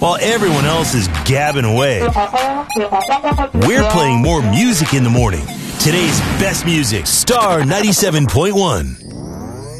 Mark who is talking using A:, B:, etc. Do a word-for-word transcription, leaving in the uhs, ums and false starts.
A: while everyone else is gabbing away. We're playing more music in the morning. Today's best music, Star ninety-seven point one.